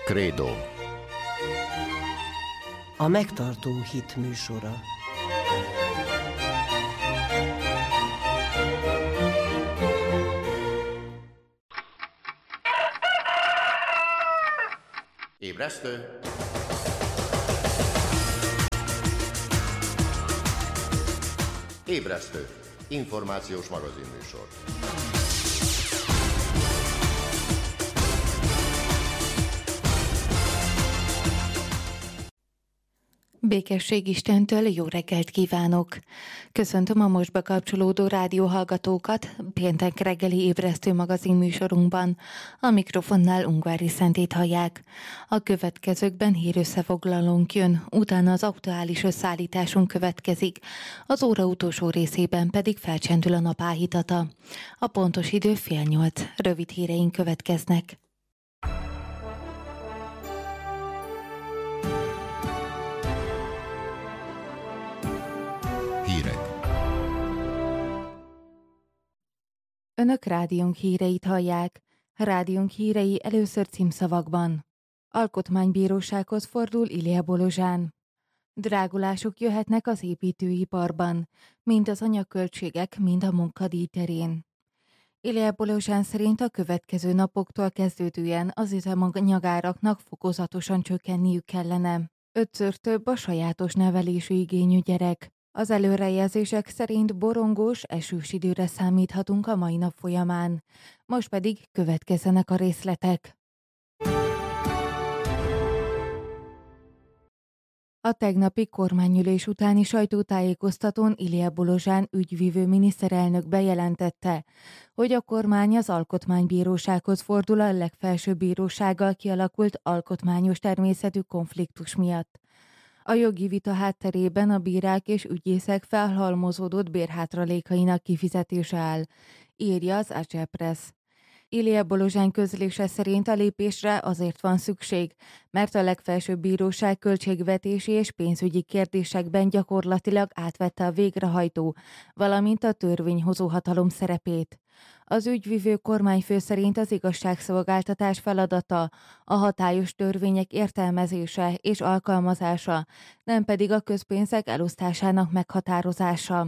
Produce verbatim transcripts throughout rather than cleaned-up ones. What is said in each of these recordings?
Krédó. A megtartó hit műsora. Ébresztő. Ébresztő. Információs magazinműsor. Békesség Istentől, jó reggelt kívánok! Köszöntöm a most bekapcsolódó rádióhallgatókat péntek reggeli ébresztő magazin műsorunkban. A mikrofonnál Ungvári Szentét hallják. A következőkben hírösszefoglalónk jön, utána az aktuális összeállításunk következik, az óra utolsó részében pedig felcsendül a nap áhítata. A pontos idő fél nyolc, rövid híreink következnek. Hírek. Önök rádiónk híreit hallják. Rádiónk hírei először címszavakban. Alkotmánybírósághoz fordul Ilja Bolozsán. Drágulások jöhetnek az építőiparban, mind az anyagköltségek, mind a munkadíj terén. Ilja Bolozsán szerint a következő napoktól kezdődően az üzemanyagáraknak fokozatosan csökkenniük kellene. Ötször több a sajátos nevelésű igényű gyerek. Az előrejelzések szerint borongós, esős időre számíthatunk a mai nap folyamán. Most pedig következzenek a részletek. A tegnapi kormányülés utáni sajtótájékoztatón Ilja Bolozsán ügyvívő miniszterelnök bejelentette, hogy a kormány az Alkotmánybírósághoz fordul a legfelsőbb bírósággal kialakult alkotmányos természetű konfliktus miatt. A jogi vita hátterében a bírák és ügyészek felhalmozódott bérhátralékainak kifizetése áll, írja az Agile Press. Ilja Bolozsán közlése szerint a lépésre azért van szükség, mert a legfelsőbb bíróság költségvetési és pénzügyi kérdésekben gyakorlatilag átvette a végrehajtó, valamint a törvényhozó hatalom szerepét. Az ügyvivő kormányfő szerint az igazságszolgáltatás feladata a hatályos törvények értelmezése és alkalmazása, nem pedig a közpénzek elosztásának meghatározása.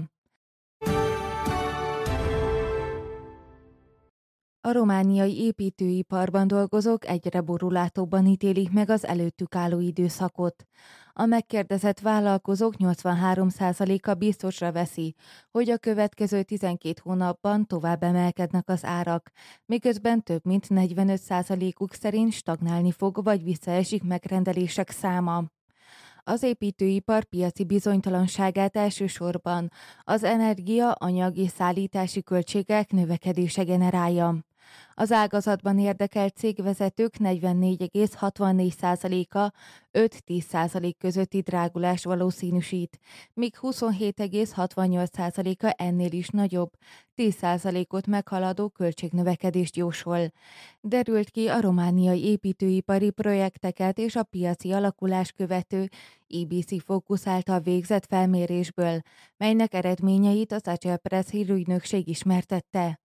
A romániai építőiparban dolgozók egyre borulátóbban ítélik meg az előttük álló időszakot. A megkérdezett vállalkozók nyolcvanhárom százaléka biztosra veszi, hogy a következő tizenkét hónapban tovább emelkednek az árak, miközben több mint negyvenöt százalékuk szerint stagnálni fog vagy visszaesik megrendelések száma. Az építőipar piaci bizonytalanságát elsősorban az energia, anyag és szállítási költségek növekedése generálja. Az ágazatban érdekelt cégvezetők negyvennégy egész hatvannégy százaléka öt-tíz százalék közötti drágulás valószínűsít, míg huszonhét egész hatvannyolc százaléka ennél is nagyobb, tíz százalékot meghaladó költségnövekedést jósol. Derült ki a romániai építőipari projekteket és a piaci alakulás követő i bé cé Focus által végzett felmérésből, melynek eredményeit az Agile Press hírügynökség ismertette.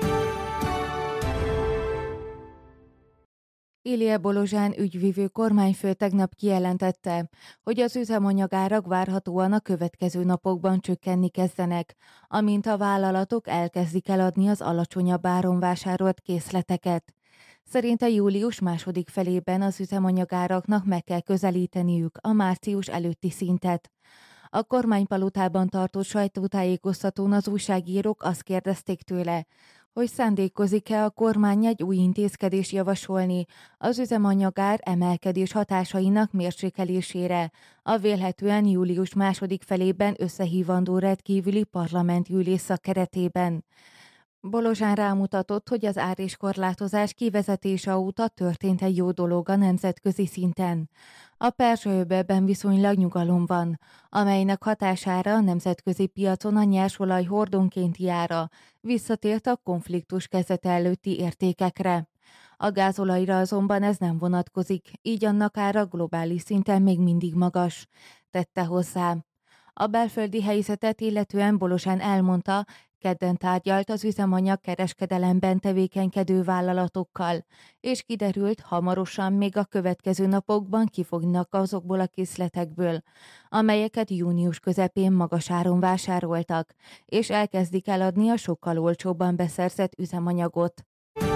Ilja Bolozsán ügyvivő kormányfő tegnap kijelentette, hogy az üzemanyagárak várhatóan a következő napokban csökkenni kezdenek, amint a vállalatok elkezdik eladni az alacsonyabb áron vásárolt készleteket. Szerinte július második felében az üzemanyagáraknak meg kell közelíteniük a március előtti szintet. A kormánypalotában tartott sajtótájékoztatón az újságírók azt kérdezték tőle, hogy szándékozik-e a kormány egy új intézkedést javasolni az üzemanyagár emelkedés hatásainak mérsékelésére, a vélhetően július második felében összehívandó rendkívüli parlamenti ülésszak keretében. Bolozsán rámutatott, hogy az ár és korlátozás kivezetése óta történt egy jó dolog a nemzetközi szinten. A Perzsa-öbölben viszonylag nyugalom van, amelynek hatására a nemzetközi piacon a nyersolaj hordonkénti ára visszatért a konfliktus kezdete előtti értékekre. A gázolajra azonban ez nem vonatkozik, így annak ára globális szinten még mindig magas, tette hozzá. A belföldi helyzetet illetően Bolozsán elmondta, kedden tárgyalt az üzemanyag kereskedelemben tevékenykedő vállalatokkal, és kiderült, hamarosan még a következő napokban kifognak azokból a készletekből, amelyeket június közepén magas áron vásároltak, és elkezdik eladni a sokkal olcsóbban beszerzett üzemanyagot.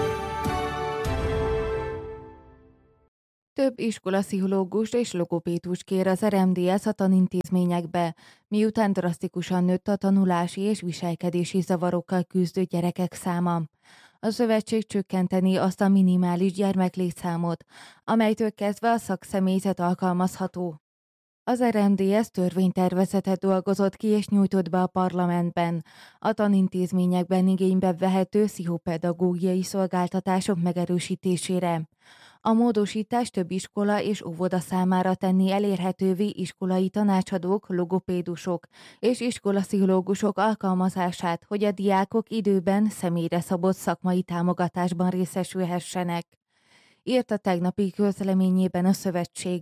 Több iskolaszpszichológus és logopédus kér az er em dé es a tanintézményekbe, miután drasztikusan nőtt a tanulási és viselkedési zavarokkal küzdő gyerekek száma. A szövetség csökkenteni azt a minimális gyermeklétszámot, amelytől kezdve a szakszemélyzet alkalmazható. Az er em dé es törvénytervezetet dolgozott ki és nyújtott be a parlamentben a tanintézményekben igénybe vehető pszichopedagógiai szolgáltatások megerősítésére. A módosítás több iskola és óvoda számára tenni elérhetővé iskolai tanácsadók, logopédusok és iskolaszpszichológusok alkalmazását, hogy a diákok időben személyre szabott szakmai támogatásban részesülhessenek, írt a tegnapi közleményében a szövetség.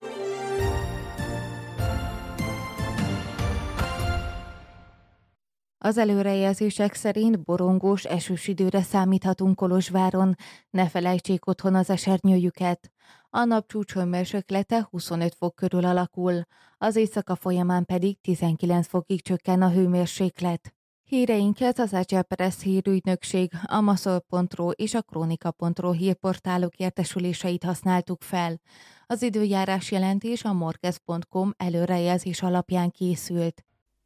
Az előrejelzések szerint borongós, esős időre számíthatunk Kolozsváron, ne felejtsék otthon az esernyőjüket. A napcsúcs hőmérséklete huszonöt fok körül alakul, az éjszaka folyamán pedig tizenkilenc fokig csökken a hőmérséklet. Híreinket az Agyelpress hírügynökség, a maszol pont ro és a kronika pont ro hírportálok értesüléseit használtuk fel. Az időjárás jelentés a morkez pont com előrejelzés alapján készült.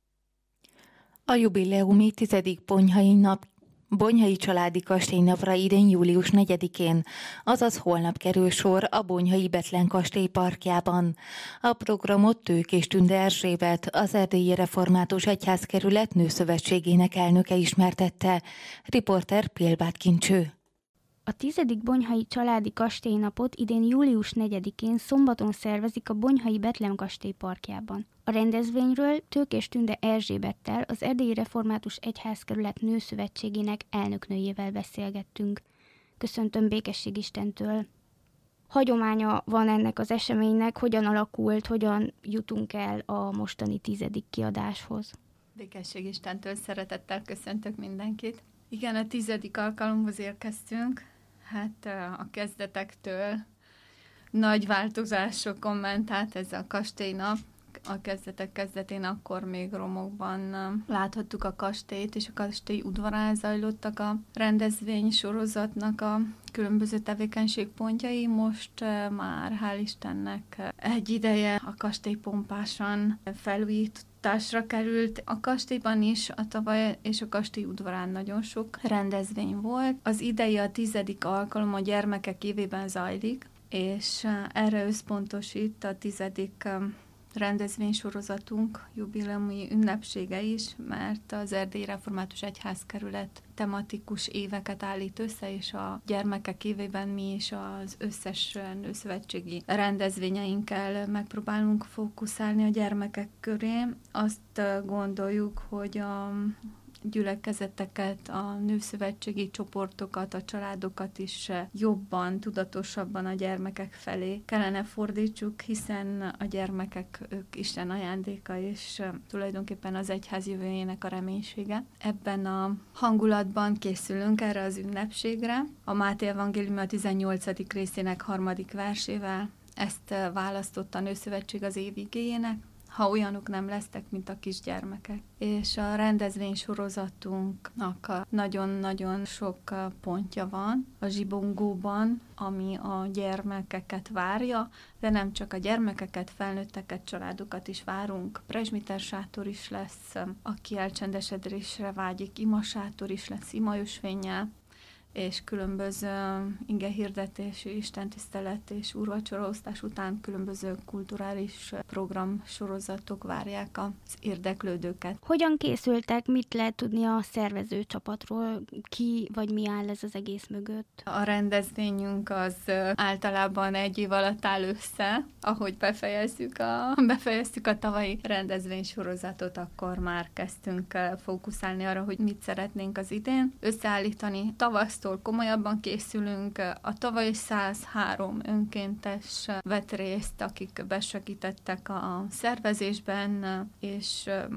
A jubileumi tizedik Bonyhai nap, Bonyhai családi kastélynapra idén július negyedikén, azaz holnap kerül sor a Bonyhai Bethlen kastély parkjában. A programot Tőkés Tünde Erzsébet, az Erdélyi Református Egyházkerület Nőszövetségének elnöke ismertette. Riporter Pélbát Kincső. A tizedik Bonyhai családi kastélynapot idén július negyedikén szombaton szervezik a Bonyhai Bethlen kastély parkjában. A rendezvényről Tőkés Tünde Erzsébettel, az Erdélyi Református Egyházkerület Nőszövetségének elnöknőjével beszélgettünk. Köszöntöm Békesség Istentől. Hagyománya van ennek az eseménynek, hogyan alakult, hogyan jutunk el a mostani tizedik kiadáshoz. Békesség Istentől szeretettel köszöntök mindenkit. Igen, a tizedik alkalomhoz érkeztünk. Hát a kezdetektől nagy változásokon ment át ez a kastélynap. A kezdetek kezdetén akkor még romokban láthattuk a kastélyt, és a kastély udvarán zajlottak a rendezvény sorozatnak a különböző tevékenységpontjai. Most már hál' Istennek egy ideje a kastély pompásan felújításra került. A kastélyban is a tavaly és a kastély udvarán nagyon sok rendezvény volt. Az idei a tizedik alkalom a gyermekek évében zajlik, és erre összpontosít a tizedik rendezvénysorozatunk, jubileumi ünnepsége is, mert az Erdélyi Református Egyházkerület tematikus éveket állít össze, és a gyermekek évében mi is az összes nőszövetségi rendezvényeinkkel megpróbálunk fókuszálni a gyermekek köré. Azt gondoljuk, hogy a gyülekezeteket, a nőszövetségi csoportokat, a családokat is jobban, tudatosabban a gyermekek felé kellene fordítsuk, hiszen a gyermekek, ők Isten ajándéka, és tulajdonképpen az egyház jövőjének a reménysége. Ebben a hangulatban készülünk erre az ünnepségre. A Máté evangélium a tizennyolcadik részének harmadik versével ezt választotta a Nőszövetség az év igéjének. Ha olyanok nem lesztek, mint a kisgyermekek. És a rendezvény sorozatunknak nagyon-nagyon sok pontja van a zsibongóban, ami a gyermekeket várja, de nem csak a gyermekeket, felnőtteket, családokat is várunk. Presbitersátor is lesz, aki elcsendesedésre vágyik, imasátor is lesz imaösvénnyel, és különböző igehirdetés, istentisztelet és úrvacsoraosztás után különböző kulturális programsorozatok várják az érdeklődőket. Hogyan készültek, mit lehet tudni a szervező csapatról, ki vagy mi áll ez az egész mögött? A rendezvényünk az általában egy év alatt áll össze, ahogy befejezzük a, befejeztük a tavalyi rendezvénysorozatot, akkor már kezdtünk fókuszálni arra, hogy mit szeretnénk az idén összeállítani. Tavasz komolyabban készülünk. A tavaly száz három önkéntes vett részt, akik besegítettek a szervezésben, és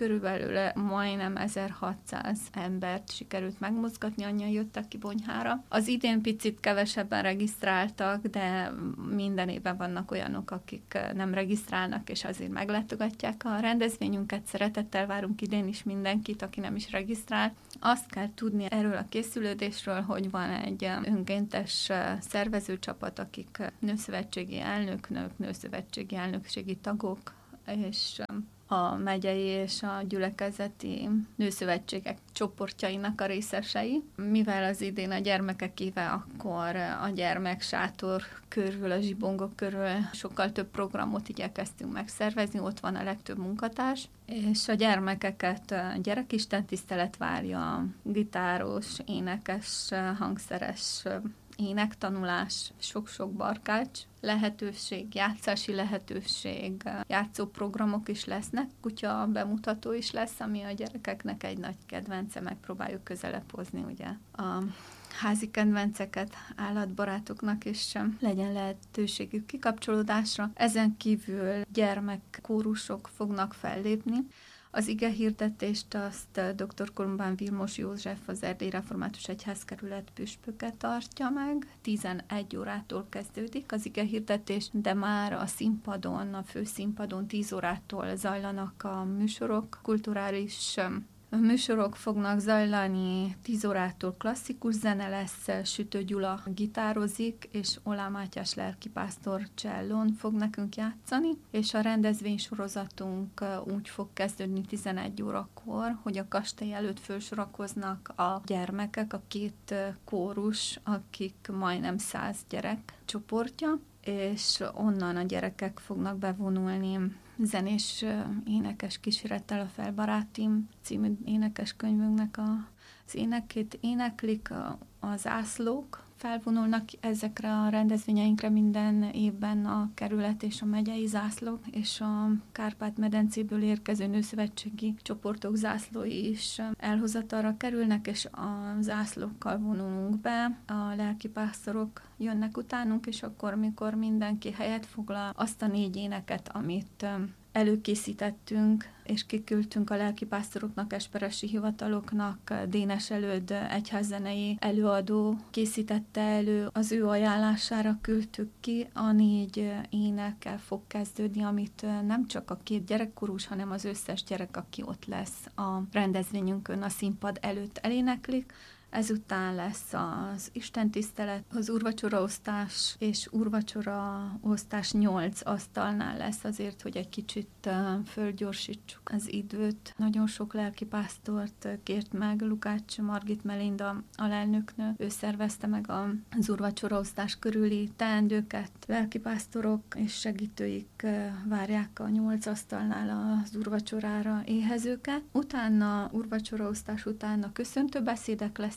körülbelül majdnem ezerhatszáz embert sikerült megmozgatni, annyian jöttek ki Bonyhára. Az idén picit kevesebben regisztráltak, de minden évben vannak olyanok, akik nem regisztrálnak, és azért meglátogatják a rendezvényünket. Szeretettel várunk idén is mindenkit, aki nem is regisztrál. Azt kell tudni erről a készülődésről, hogy van egy önkéntes szervezőcsapat, akik nőszövetségi elnöknők, nőszövetségi elnökségi tagok, és a megyei és a gyülekezeti nőszövetségek csoportjainak a részesei. Mivel az idén a gyermekek éve, akkor a gyermeksátor körül, a zsibongok körül sokkal több programot igyekeztünk megszervezni, ott van a legtöbb munkatárs, és a gyermekeket gyerekistentisztelet várja, gitáros, énekes, hangszeres énektanulás, sok-sok barkács lehetőség, játszási lehetőség, játszóprogramok is lesznek, kutya bemutató is lesz, ami a gyerekeknek egy nagy kedvence, megpróbáljuk közelebb hozni ugye a házi kedvenceket állatbarátoknak, és legyen lehetőségük kikapcsolódásra. Ezen kívül gyermekkórusok fognak fellépni. Az igehirdetést azt dr. Kolombán Vilmos József, az Erdélyi Református Egyházkerület püspöke tartja meg. tizenegy órától kezdődik az igehirdetés, de már a színpadon, a főszínpadon tíz órától zajlanak a műsorok, kulturális műsorok fognak zajlani, tíz órától klasszikus zene lesz, Sütő Gyula gitározik, és Olá Mátyás lelkipásztor csellón fog nekünk játszani, és a rendezvénysorozatunk úgy fog kezdődni tizenegy órakor, hogy a kastély előtt fölsorakoznak a gyermekek, a két kórus, akik majdnem száz gyerek csoportja, és onnan a gyerekek fognak bevonulni zenés énekes kísérettel a Felbarátim című énekeskönyvünknek az énekét éneklik, a, a zászlók felvonulnak ezekre a rendezvényeinkre minden évben a kerület és a megyei zászlók, és a Kárpát-medencéből érkező nőszövetségi csoportok zászlói is elhozatalra kerülnek, és a zászlókkal vonulunk be, a lelkipásztorok jönnek utánunk, és akkor, mikor mindenki helyet foglal, azt a négy éneket, amit előkészítettünk, és kiküldtünk a lelkipásztoroknak, esperesi hivataloknak, Dénes Előd egyházzenei előadó készítette elő, az ő ajánlására küldtük ki, a négy énekkel fog kezdődni, amit nem csak a két gyerekkorús, hanem az összes gyerek, aki ott lesz a rendezvényünkön a színpad előtt eléneklik. Ezután lesz az istentisztelet, az úrvacsoraosztás, és úrvacsoraosztás nyolc asztalnál lesz azért, hogy egy kicsit uh, fölgyorsítsuk az időt. Nagyon sok lelkipásztort kért meg, Lukács Margit Melinda alelnöknő, ő szervezte meg az úrvacsoraosztás körüli teendőket. Lelkipásztorok és segítőik uh, várják a nyolc asztalnál az úrvacsorára éhezőket. Utána, úrvacsoraosztás után a köszöntőbeszédek lesz,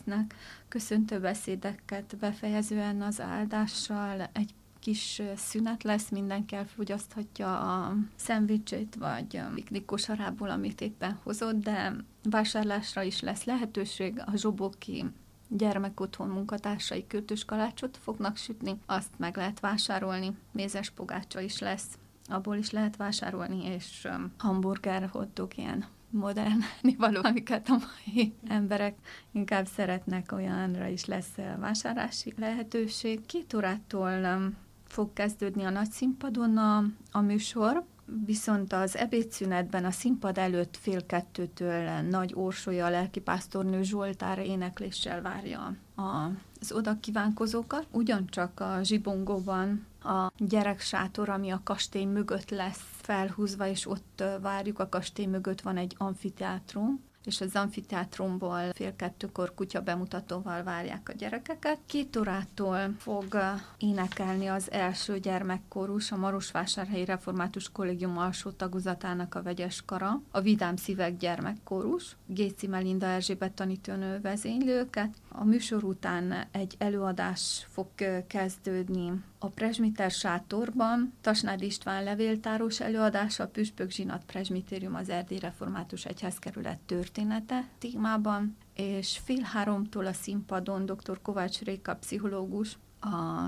köszöntőbeszédeket befejezően az áldással egy kis szünet lesz, mindenki elfogyaszthatja a szendvicsét, vagy a piknik kosarából, amit éppen hozott, de vásárlásra is lesz lehetőség. A zsoboki gyermekotthon munkatársai kürtös kalácsot fognak sütni, azt meg lehet vásárolni, mézes pogácsa is lesz, abból is lehet vásárolni, és hamburger, hotdog, ilyen modern való, amiket a mai emberek inkább szeretnek, olyanra is lesz vásárlási lehetőség. Két órától um, fog kezdődni a nagy színpadon a, a műsor, viszont az ebédszünetben a színpad előtt fél kettőtől Nagy Orsolya lelkipásztornő Zsoltár énekléssel várja a, az oda kívánkozókat. Ugyancsak a zsibongóban a gyereksátor, ami a kastély mögött lesz felhúzva, és ott várjuk, a kastély mögött van egy amfiteátrum, és az amfiteátrumból fél kettőkor kutya bemutatóval várják a gyerekeket. Két órától fog énekelni az első gyermekkórus, a Marosvásárhelyi Református Kollégium alsó tagozatának a vegyes kara, a Vidám Szívek gyermekkórus, Géci Melinda Erzsébet tanítónő vezényli őket. A műsor után egy előadás fog kezdődni a presbiter sátorban, Tasnádi István levéltáros előadása, a Püspök Zsinat Presbitérium az Erdélyi Református Egyházkerület története témában, és fél háromtól a színpadon dr. Kovács Réka pszichológus, a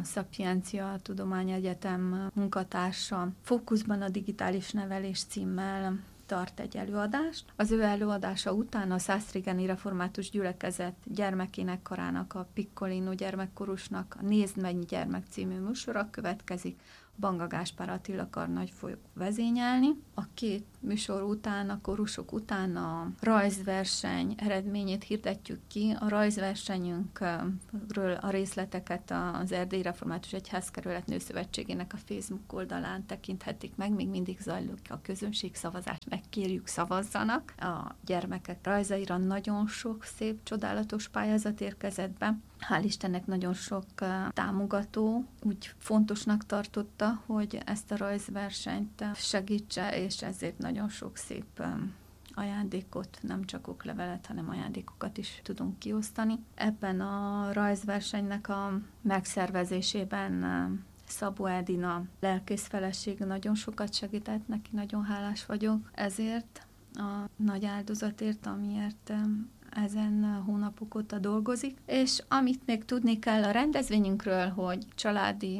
Szapiencia Tudományegyetem munkatársa, Fókuszban a digitális nevelés címmel tart egy előadást. Az ő előadása után a Szászrégeni Református Gyülekezet gyermekénekkarának, a Piccolino gyermekkorusnak a Nézd meg gyermek című műsora következik. Banga Gáspár Attila karnagy fog vezényelni. A két műsor után, a korusok után a rajzverseny eredményét hirdetjük ki. A rajzversenyünkről a részleteket az Erdélyi Református Egyházkerület Nőszövetségének a Facebook oldalán tekinthetik meg. Még mindig zajlik a közönségszavazás, megkérjük, szavazzanak. A gyermekek rajzaira nagyon sok szép, csodálatos pályázat érkezett be. Hál' Istennek nagyon sok uh, támogató úgy fontosnak tartotta, hogy ezt a rajzversenyt segítse, és ezért nagyon sok szép um, ajándékot, nem csak oklevelet, hanem ajándékokat is tudunk kiosztani. Ebben a rajzversenynek a megszervezésében uh, Szabó Edina lelkész feleség nagyon sokat segített, neki nagyon hálás vagyok ezért a nagy áldozatért, amiért um, ezen hónapok óta dolgozik, és amit még tudni kell a rendezvényünkről, hogy családi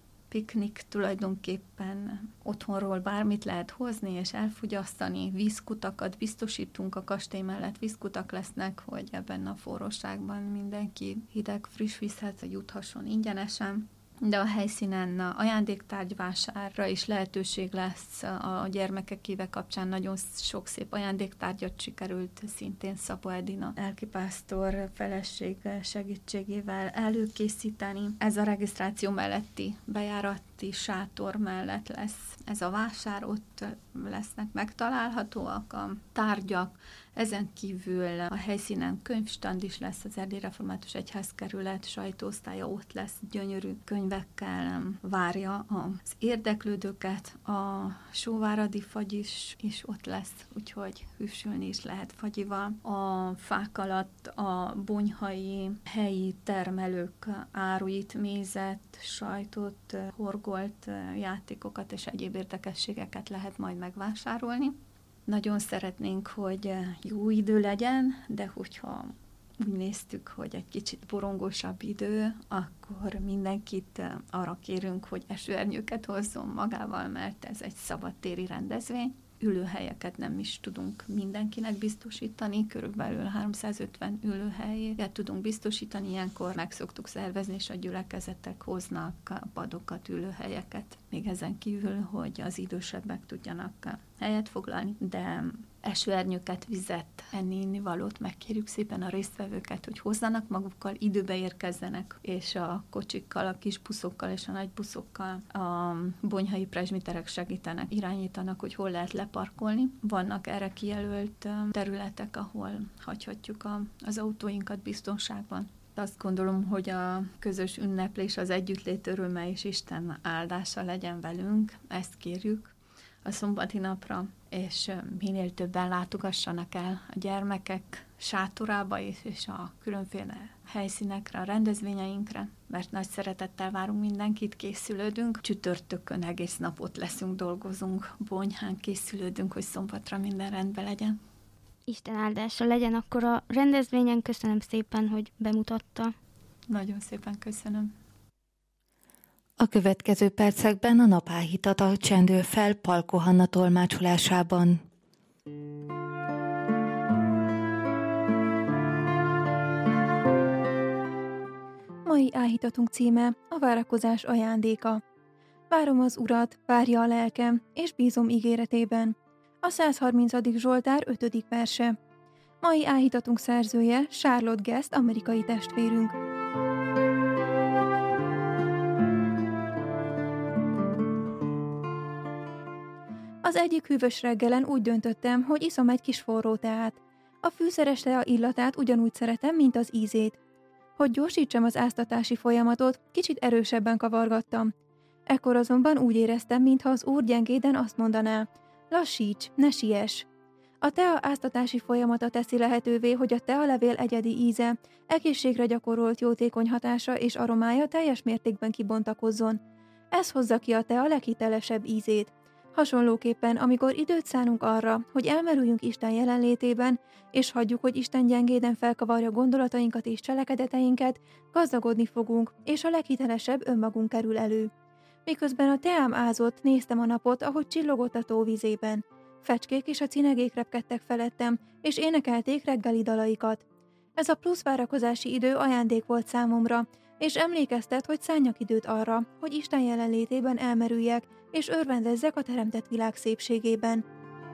piknik tulajdonképpen otthonról bármit lehet hozni és elfogyasztani, vízkutakat biztosítunk, a kastély mellett vízkutak lesznek, hogy ebben a forróságban mindenki hideg, friss vízhez juthasson ingyenesen. De a helyszínen ajándéktárgyvásárra is lehetőség lesz a gyermekek éve kapcsán. Nagyon sok szép ajándéktárgyat sikerült szintén Szabó Edina lelkipásztor feleség segítségével előkészíteni. Ez a regisztráció melletti bejárati sátor mellett lesz ez a vásár, ott lesznek megtalálhatóak a tárgyak. Ezen kívül a helyszínen könyvstand is lesz, az Erdélyi Református Egyházkerület sajtóosztálya ott lesz, gyönyörű könyvekkel várja az érdeklődőket. A sóváradi fagyis is ott lesz, úgyhogy hűsülni is lehet fagyival. A fák alatt a bonyhai helyi termelők áruit, mézet, sajtot, horgolt játékokat és egyéb érdekességeket lehet majd megvásárolni. Nagyon szeretnénk, hogy jó idő legyen, de hogyha úgy néztük, hogy egy kicsit borongósabb idő, akkor mindenkit arra kérünk, hogy esőernyőket hozzon magával, mert ez egy szabadtéri rendezvény. Ülőhelyeket nem is tudunk mindenkinek biztosítani, körülbelül háromszázötven ülőhelyet tudunk biztosítani, ilyenkor meg szoktuk szervezni, és a gyülekezetek hoznak padokat, ülőhelyeket. Még ezen kívül, hogy az idősebbek tudjanak helyet foglalni, de esőernyőket, vizet, enni, innivalót megkérjük szépen a résztvevőket, hogy hozzanak magukkal, időbe érkezzenek, és a kocsikkal, a kis buszokkal és a nagy buszokkal a bonyhai presbiterek segítenek, irányítanak, hogy hol lehet leparkolni. Vannak erre kijelölt területek, ahol hagyhatjuk a, az autóinkat biztonságban. Azt gondolom, hogy a közös ünneplés, az együttlét öröme és Isten áldása legyen velünk, ezt kérjük a szombati napra, és minél többen látogassanak el a gyermekek sátorába és a különféle helyszínekre, a rendezvényeinkre, mert nagy szeretettel várunk mindenkit, készülődünk. Csütörtökön egész napot leszünk, dolgozunk, bonyhán készülődünk, hogy szombatra minden rendben legyen. Isten áldása legyen akkor a rendezvényen. Köszönöm szépen, hogy bemutatta. Nagyon szépen köszönöm. A következő percekben a napáhítata csendül fel Palko Hanna tolmácsolásában. Mai áhítatunk címe a várakozás ajándéka. Várom az Urat, várja a lelkem, és bízom ígéretében. A százharmincadik Zsoltár ötödik verse. Mai áhítatunk szerzője Charlotte Guest, amerikai testvérünk. Az egyik hűvös reggelen úgy döntöttem, hogy iszom egy kis forró teát. A fűszeres tea illatát ugyanúgy szeretem, mint az ízét. Hogy gyorsítsam az áztatási folyamatot, kicsit erősebben kavargattam. Ekkor azonban úgy éreztem, mintha az Úr gyengéden azt mondaná: lassíts, ne siess! A tea áztatási folyamata teszi lehetővé, hogy a tealevél egyedi íze, egészségre gyakorolt jótékony hatása és aromája teljes mértékben kibontakozzon. Ez hozza ki a tea leghitelesebb ízét. Hasonlóképpen, amikor időt szánunk arra, hogy elmerüljünk Isten jelenlétében, és hagyjuk, hogy Isten gyengéden felkavarja gondolatainkat és cselekedeteinket, gazdagodni fogunk, és a leghitelesebb önmagunk kerül elő. Miközben a teám ázott, néztem a napot, ahogy csillogott a tóvizében. fecskék és a cinegék repkedtek felettem, és énekelték reggeli dalaikat. Ez a plusz várakozási idő ajándék volt számomra, és emlékeztet, hogy szálljak időt arra, hogy Isten jelenlétében elmerüljek, és örvendezzek a teremtett világ szépségében.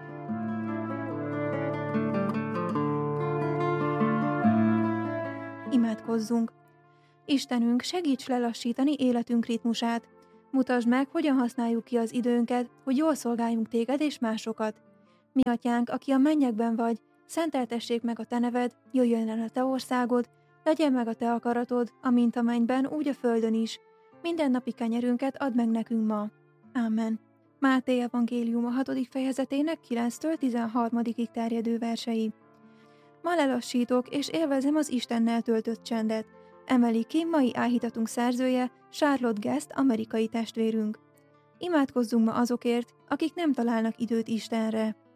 Imádkozzunk! Istenünk, segíts lelassítani életünk ritmusát. Mutasd meg, hogyan használjuk ki az időnket, hogy jól szolgáljunk téged és másokat. Mi atyánk, aki a mennyekben vagy, szenteltessék meg a te neved, jöjjön el a te országod, legyen meg a te akaratod, amint a mennyben, úgy a földön is. Mindennapi kenyerünket add meg nekünk ma. Ámen. Máté evangélium a hatodik fejezetének kilenctől tizenharmadikig terjedő versei. Ma lelassítok, és élvezem az Istennel töltött csendet. Emeli ki mai áhítatunk szerzője, Charlotte Guest, amerikai testvérünk. Imádkozzunk ma azokért, akik nem találnak időt Istenre.